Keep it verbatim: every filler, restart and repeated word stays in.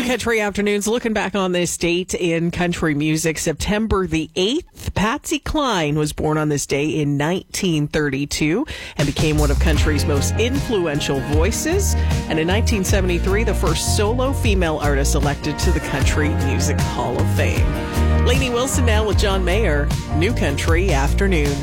Country Afternoons, looking back on this date in country music, September the eighth. Patsy Cline was born on this day in nineteen thirty-two and became one of country's most influential voices. And in nineteen seventy-three, the first solo female artist elected to the Country Music Hall of Fame. Lainey Wilson now with John Mayer, New Country Afternoons.